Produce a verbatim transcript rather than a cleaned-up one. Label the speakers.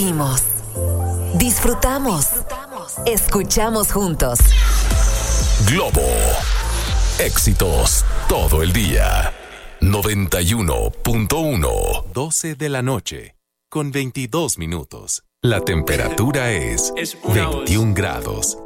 Speaker 1: Reímos. Disfrutamos. Escuchamos juntos.
Speaker 2: Globo. Éxitos todo el día. noventa y uno punto uno.
Speaker 3: doce de la noche, con veintidós minutos. La temperatura es veintiún grados.